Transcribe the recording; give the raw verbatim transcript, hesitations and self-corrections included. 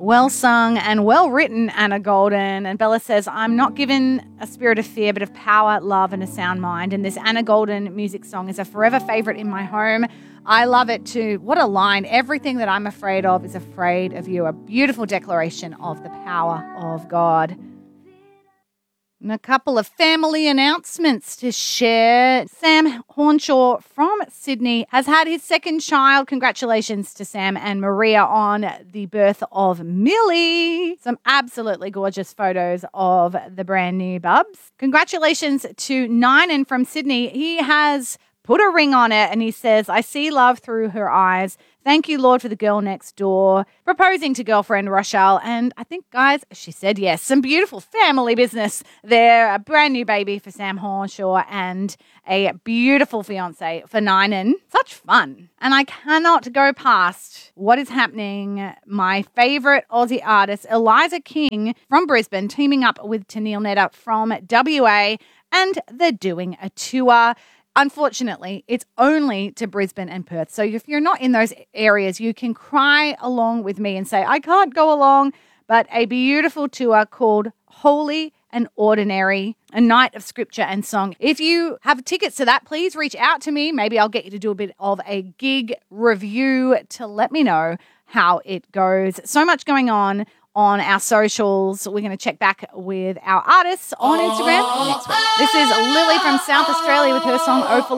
Well sung and well written, Anna Golden. And Bella says, I'm not given a spirit of fear, but of power, love, and a sound mind. And this Anna Golden music song is a forever favourite in my home. I love it too. What a line. Everything that I'm afraid of is afraid of you. A beautiful declaration of the power of God. And a couple of family announcements to share. Sam Hornshaw from Sydney has had his second child. Congratulations to Sam and Maria on the birth of Millie. Some absolutely gorgeous photos of the brand new bubs. Congratulations to Ninan from Sydney. He has put a ring on it and he says, I see love through her eyes. Thank you, Lord, for the girl next door. Proposing to girlfriend Rochelle. And I think, guys, she said yes. Some beautiful family business there. A brand new baby for Sam Hornshaw and a beautiful fiance for Ninan. Such fun. And I cannot go past what is happening. My favourite Aussie artist, Eliza King from Brisbane, teaming up with Tennille Netta from W A, and they're doing a tour. Unfortunately, it's only to Brisbane and Perth. So if you're not in those areas, you can cry along with me and say, I can't go along. But a beautiful tour called Holy and Ordinary, a night of scripture and song. If you have tickets to that, please reach out to me. Maybe I'll get you to do a bit of a gig review to let me know how it goes. So much going on on our socials. We're going to check back with our artists on Instagram next week. This is Lily from South Australia with her song Oh For